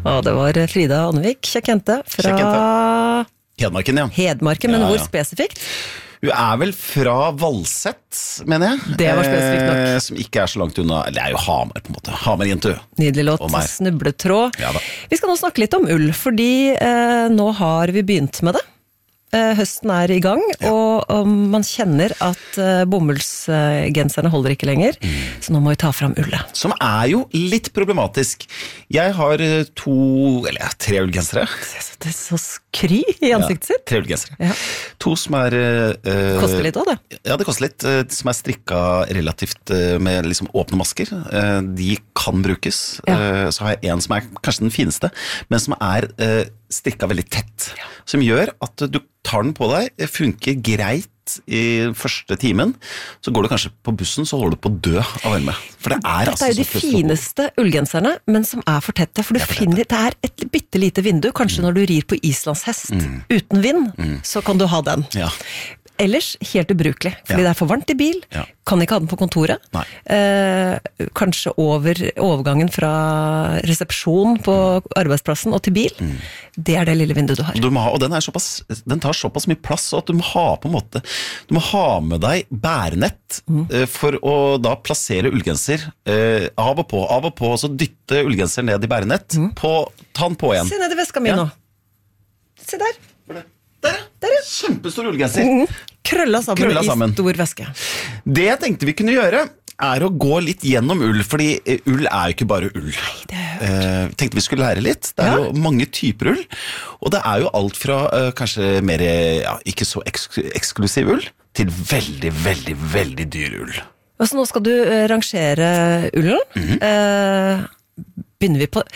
Og det var Frida Annevik, kjekk-jente fra Hedmarken, ja. Hedmarken, men hvor spesifikt? Hun vel fra Valsett, mener jeg. Det var spesifikt nok. Som ikke så langt unna, eller det jo Hamar på en måte. Hamar-jente. Nydelig låt, snubletråd. Ja, vi skal nå snakke litt om ull, fordi nå har vi begynt med det. Høsten I gang, og man kjenner at bomullsgenserne holder ikke lenger, så nå må vi ta frem ullet. Som jo litt problematisk. Jeg har 3 ullgensere. Det så skry I ansiktet sitt. 3 ullgensere. Ja. 2 som koster litt også, det. Ja, det koster litt. Som strikket relativt med liksom åpne masker. De kan brukes. Ja. Så har jeg en som kanskje den fineste, men som strikket veldig tett. Som gjør at du tar den på deg, funker greit I første timen, så går du kanskje på bussen, så holder du på å dø av varme. For det Dette jo de fineste ullgenserne, men som for tette, for du finner, det et bittelite vindu, kanskje når du rir på islandshest uten vind, så kan du ha den. Ja. Ellers helt ubrukelig, fordi det for varmt I bil, kan ikke ha den på kontoret, kanskje overgangen fra resepsjon på arbeidsplassen og til bil, det det lille vinduet du har. Og den tar såpass mye plass, så at du må ha på en måte, du må ha med deg bærenett for å da plassere ullgenser av og på, og så dytte ullgenser ned I bærenett, ta den på igjen. Se ned I veska mi nå. Se der. Der kjempestor ullgenser. Krølla sammen I stor veske. Det jeg tenkte vi kunne gjøre, å gå litt gjennom ull, fordi ull jo ikke bare ull. Nei, tenkte vi skulle lære litt. Det jo mange typer ull, og det jo alt fra kanskje mer, ikke så eksklusiv ull, til veldig, veldig, veldig dyr ull. Så nå skal du rangere ullen. Begynner vi på...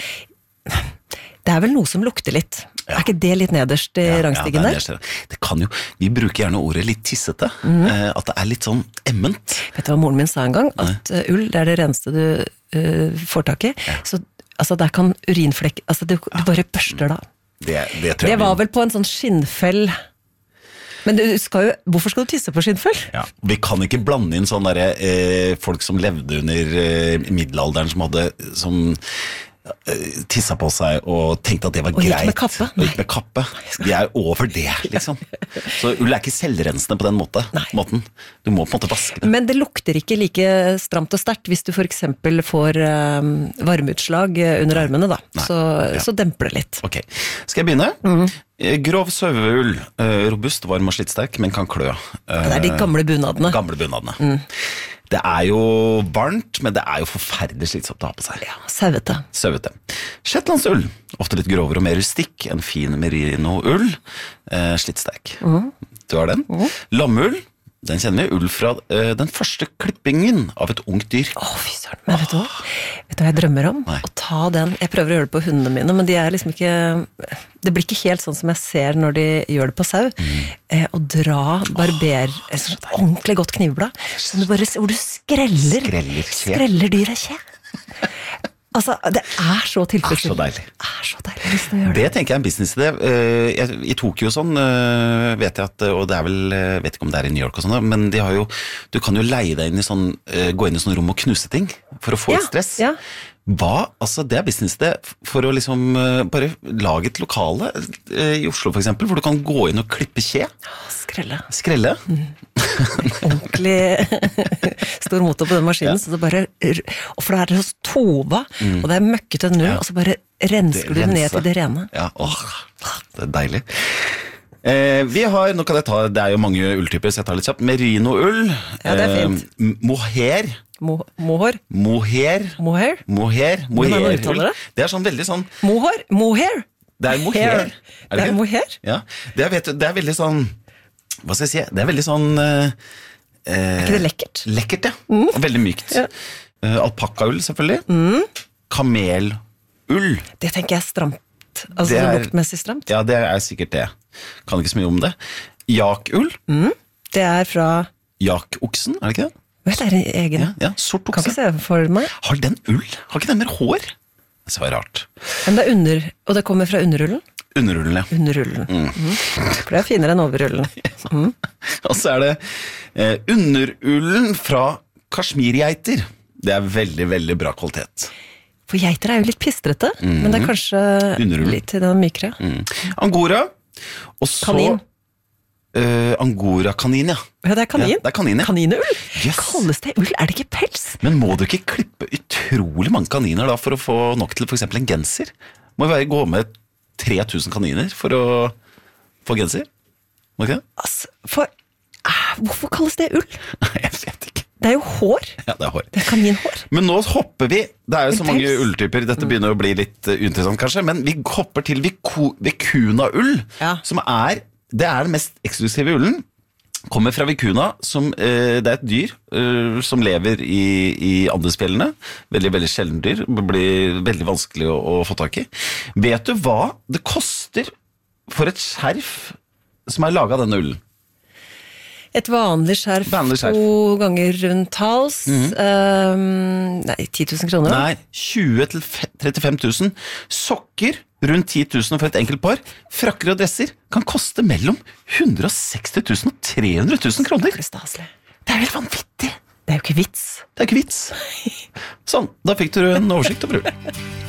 Det vel noe som lukter litt. Ikke det litt nederst I rangstigen der? Det kan jo. Vi bruker gjerne ordet litt tissete. At det litt sånn emment. Vet du hva moren min sa en gang? At ull, det det reneste du får tak I. Så altså, der kan urinflekk... Altså, du bare børster da. Det var vel på en sånn skinnfell... Men hvorfor skal du tisse på skinnfell? Ja, vi kan ikke blande inn sånne folk som levde under middelalderen som tissa på seg og tenkte at det var greit. Og gikk med kappe. De over det, liksom. Så ull ikke selvrensende på den måten. Du må på en måte vaske det. Men det lukter ikke like stramt og sterkt hvis du for eksempel får varmeutslag under armene, da. Så demper det litt. Ok, skal jeg begynne? Grov saueull, robust, varm og slittsterk, men kan klø. Det de gamle bunadene. Det jo varmt, men det jo forferdelig slitsomt å ha på seg. Ja, sauete. Shetlandsull, ofte litt grovere og mer rustikk enn fin merino-ull, slittsterk. Du har den. Lammull, den kjenner vi, ull fra den første klippingen av et ungt dyr. Fy søren, men vet du hva jeg drømmer om? Å ta den, jeg prøver å gjøre det på hundene mine, men de liksom ikke, det blir ikke helt sånn som jeg ser når de gjør det på sau, å dra ordentlig godt knivblad, hvor du skreller dyr av kje. Altså, det så tilfredsstillende. Det så deilig. Det tenker jeg en businessidé. I Tokyo sånn, vet jeg at, og det vel, vet ikke om det I New York og sånn, men de har jo, du kan jo leie deg inn I sånn, gå inn I sånn rom og knuse ting, for å få et stress. Altså det businessidé for å liksom bare lage et lokale I Oslo for eksempel, hvor du kan gå inn og klippe kje. Skrelle. Ordentlig stor motor på den maskinen, så det bare, og for det så tova, og det møkkete null, og så bare rensker du ned til det rene. Ja, det deilig. Vi har, nå kan jeg ta, det jo mange ulltyper, så jeg tar litt kjapt. Merino-ull. Ja, det fint. Mohair. Mohair. Det sånn veldig sånn... Mohair. Det mohair. Det mohair? Ja, det veldig sånn... Hva skal jeg si? Det veldig sånn... ikke det lekkert? Lekkert, ja. Veldig mykt. Alpakaull, selvfølgelig. Kamelull. Det tenker jeg stramt. Altså det luktmessig stramt. Ja, det sikkert det. Kan ikke så mye om det. Jakull. Det fra... Jakoksen, det ikke det? Vet du, det egen? Ja, sort okse. Kan ikke se for meg. Har den ull? Har ikke den mer hår? Det så rart. Men det og det kommer fra underrullen? Underrullen, ja. Underrullen. For det finere enn overrullen. Og så det underullen fra kasjmirgeiter. Det veldig, veldig bra kvalitet. For geiter jo litt pistrete, men det kanskje litt mykere. Angora, og så... Kanin. Angora-kanin, ja. Ja, det kanin. Ja, det kanin, ja. Kaninull? Yes. Kalles det ull? Det ikke pels? Men må du ikke klippe utrolig mange kaniner da, for å få nok til for eksempel en genser? Må jo gå med 3000 kaniner for å få genser? Må ikke det? Altså, hvorfor kalles det ull? Jeg vet ikke. Det jo hår. Ja, det hår. Det kaninhår. Men nå hopper vi, det jo så mange ulltyper, dette begynner å bli litt uinteressant kanskje, men vi hopper til vikuna-ull, som det den mest eksklusive ullen. Kommer fra vikuna, som det et dyr som lever i Andesfjellene. Veldig, veldig sjelden dyr. Det blir veldig vanskelig å få tak i. Vet du hva det koster for et skjerf som laget av denne ullen? Et vanlig skjerf 2 ganger rundt hals. Nei, 10 000 kroner da? Nei, 20 til 35 000. Sokker rundt 10 000 for et enkelt par. Frakker og dresser kan koste mellom 160 000 og 300 000 kroner. Det jo helt vanvittig. Det jo ikke vits. Det ikke vits. Sånn, da fikk du en oversikt over ull.